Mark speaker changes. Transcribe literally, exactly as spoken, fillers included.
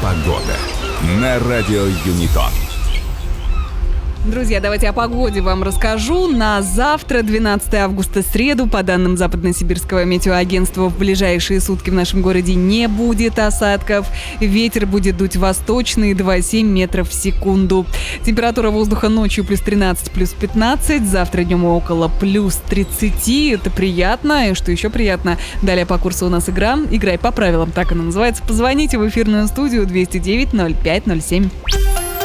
Speaker 1: Погода на радио Юнитон.
Speaker 2: Друзья, давайте о погоде вам расскажу. На завтра, двенадцатое августа, среду, по данным Западно-Сибирского метеоагентства, в ближайшие сутки в нашем городе не будет осадков. Ветер будет дуть восточный, два целых семь десятых метров в секунду. Температура воздуха ночью плюс тринадцать, плюс пятнадцать. Завтра днем около плюс тридцать. Это приятно. И что еще приятно, далее по курсу у нас игра. «Играй по правилам», так она называется. Позвоните в эфирную студию двести девять ноль пять ноль семь.